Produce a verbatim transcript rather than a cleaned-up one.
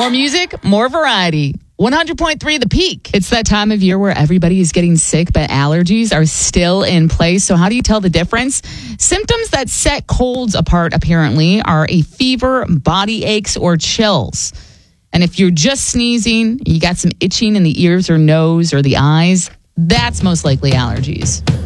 More music, more variety. one hundred point three The Peak. It's that time of year where everybody is getting sick, but allergies are still in place. So how do you tell the difference? Symptoms that set colds apart, apparently, are a fever, body aches, or chills. And if you're just sneezing, you got some itching in the ears or nose or the eyes, that's most likely allergies.